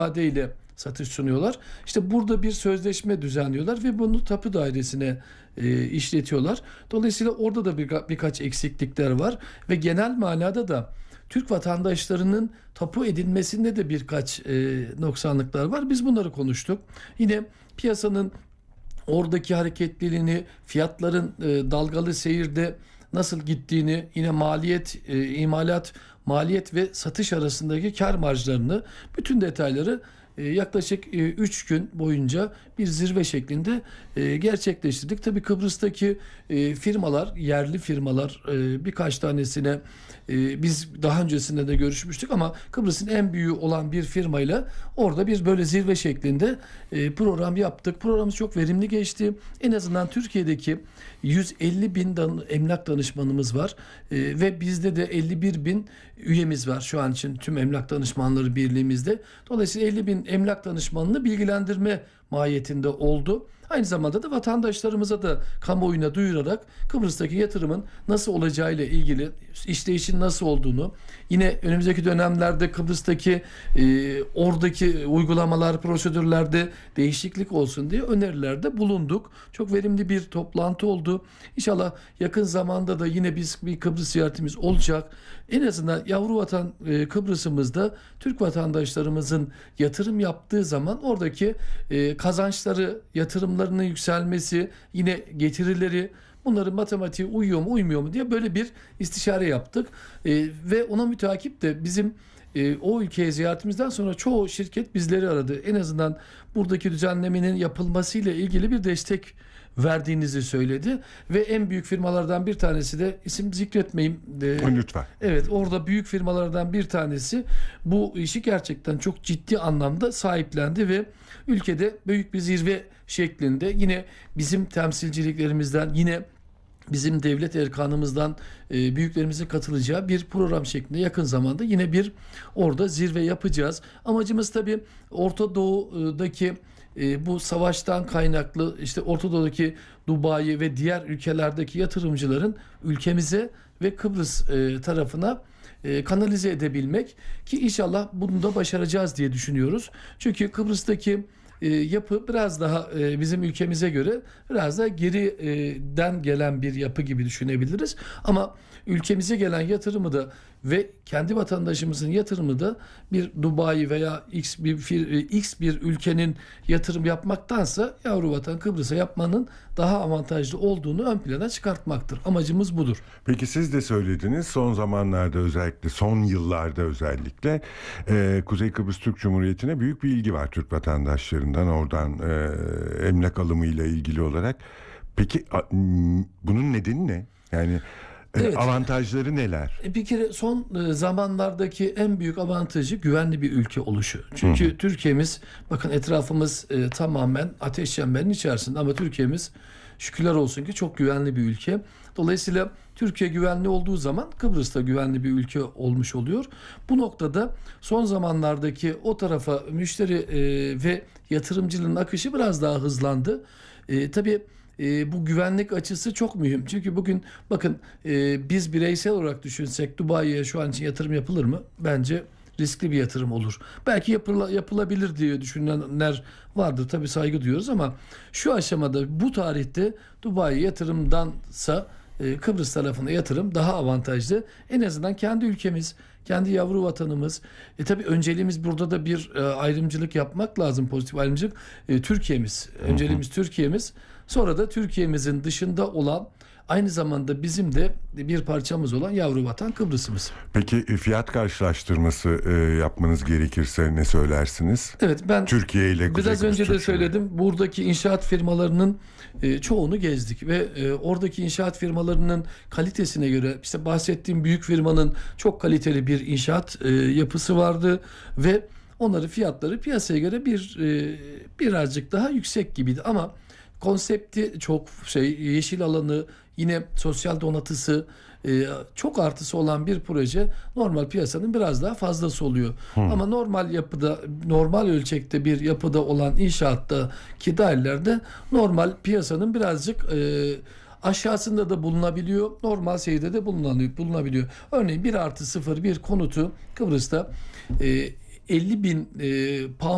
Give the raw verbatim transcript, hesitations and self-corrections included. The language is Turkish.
vadeyle satış sunuyorlar. İşte burada bir sözleşme düzenliyorlar ve bunu tapu dairesine e, işletiyorlar. Dolayısıyla orada da bir, birkaç eksiklikler var ve genel manada da Türk vatandaşlarının tapu edinmesinde de birkaç e, noksanlıklar var. Biz bunları konuştuk. Yine piyasanın oradaki hareketliliğini, fiyatların e, dalgalı seyirde nasıl gittiğini, yine maliyet, e, imalat, maliyet ve satış arasındaki kar marjlarını, bütün detayları e, yaklaşık üç gün boyunca bir zirve şeklinde e, gerçekleştirdik. Tabii Kıbrıs'taki e, firmalar, yerli firmalar e, birkaç tanesine e, biz daha öncesinde de görüşmüştük ama Kıbrıs'ın en büyüğü olan bir firmayla orada bir böyle zirve şeklinde e, program yaptık. Programımız çok verimli geçti. En azından Türkiye'deki yüz elli bin dan, emlak danışmanımız var e, ve bizde de elli bir bin üyemiz var şu an için tüm Emlak Danışmanları Birliğimizde. Dolayısıyla elli bin emlak danışmanını bilgilendirme mahiyetinde oldu. Aynı zamanda da vatandaşlarımıza da kamuoyuna duyurarak Kıbrıs'taki yatırımın nasıl olacağıyla ilgili, işleyişin nasıl olduğunu, yine önümüzdeki dönemlerde Kıbrıs'taki e, oradaki uygulamalar, prosedürlerde değişiklik olsun diye önerilerde bulunduk. Çok verimli bir toplantı oldu. İnşallah yakın zamanda da yine biz bir Kıbrıs ziyaretimiz olacak. En azından yavru vatan e, Kıbrıs'ımızda Türk vatandaşlarımızın yatırım yaptığı zaman oradaki e, kazançları, yatırımlarının yükselmesi, yine getirileri, bunların matematiğe uyuyor mu uymuyor mu diye böyle bir istişare yaptık. E, ve ona müteakip de bizim e, o ülkeye ziyaretimizden sonra çoğu şirket bizleri aradı. En azından buradaki düzenlemenin yapılmasıyla ilgili bir destek verdiğinizi söyledi ve en büyük firmalardan bir tanesi de, isim zikretmeyeyim. E, Lütfen. Evet, orada büyük firmalardan bir tanesi bu işi gerçekten çok ciddi anlamda sahiplendi ve ülkede büyük bir zirve şeklinde yine bizim temsilciliklerimizden, yine bizim devlet erkanımızdan e, büyüklerimizin katılacağı bir program şeklinde yakın zamanda yine bir orada zirve yapacağız. Amacımız tabii Orta Doğu'daki e, bu savaştan kaynaklı işte Orta Doğu'daki Dubai ve diğer ülkelerdeki yatırımcıların ülkemize ve Kıbrıs e, tarafına e, kanalize edebilmek, ki inşallah bunu da başaracağız diye düşünüyoruz. Çünkü Kıbrıs'taki e, yapı biraz daha e, bizim ülkemize göre biraz daha geriden gelen bir yapı gibi düşünebiliriz. Ama ülkemize gelen yatırımı da ve kendi vatandaşımızın yatırımı da bir Dubai veya X bir X bir ülkenin yatırım yapmaktansa yavru vatan Kıbrıs'a yapmanın daha avantajlı olduğunu ön plana çıkartmaktır. Amacımız budur. Peki siz de söylediniz, son zamanlarda özellikle son yıllarda özellikle e, Kuzey Kıbrıs Türk Cumhuriyeti'ne büyük bir ilgi var Türk vatandaşlarından, oradan e, emlak alımıyla ilgili olarak. Peki a, bunun nedeni ne? Yani Evet. avantajları neler? Bir kere son zamanlardaki en büyük avantajı güvenli bir ülke oluşu. Çünkü Hı-hı. Türkiye'miz, bakın etrafımız e, tamamen ateş çemberinin içerisinde ama Türkiye'miz şükürler olsun ki çok güvenli bir ülke. Dolayısıyla Türkiye güvenli olduğu zaman Kıbrıs da güvenli bir ülke olmuş oluyor. Bu noktada son zamanlardaki o tarafa müşteri e, ve yatırımcılığın akışı biraz daha hızlandı. E, tabii E, bu güvenlik açısı çok mühim. Çünkü bugün bakın e, biz bireysel olarak düşünsek Dubai'ye şu an için yatırım yapılır mı? Bence riskli bir yatırım olur. Belki yapıla, yapılabilir diye düşünenler vardır. Tabii saygı duyuyoruz ama şu aşamada, bu tarihte Dubai yatırımdansa e, Kıbrıs tarafına yatırım daha avantajlı. En azından kendi ülkemiz, kendi yavru vatanımız. E tabii önceliğimiz burada da bir e, ayrımcılık yapmak lazım, pozitif ayrımcılık. E, Türkiye'miz, önceliğimiz Türkiye'miz. Sonra da Türkiye'mizin dışında olan, aynı zamanda bizim de bir parçamız olan yavru vatan Kıbrıs'ımız. Peki fiyat karşılaştırması e, yapmanız gerekirse ne söylersiniz? Evet, ben Türkiye ile Kuzey biraz önce de söyledim. Buradaki inşaat firmalarının e, çoğunu gezdik ve e, oradaki inşaat firmalarının kalitesine göre, işte bahsettiğim büyük firmanın çok kaliteli bir inşaat e, yapısı vardı ve onların fiyatları piyasaya göre bir e, birazcık daha yüksek gibiydi ama konsepti çok şey, yeşil alanı, yine sosyal donatısı, e, çok artısı olan bir proje normal piyasanın biraz daha fazlası oluyor. Hmm. Ama normal yapıda, normal ölçekte bir yapıda olan inşaattaki dairelerde normal piyasanın birazcık e, aşağısında da bulunabiliyor. Normal seyirde de bulunabiliyor. Örneğin bir artı sıfır bir konutu Kıbrıs'ta e, elli bin e, pound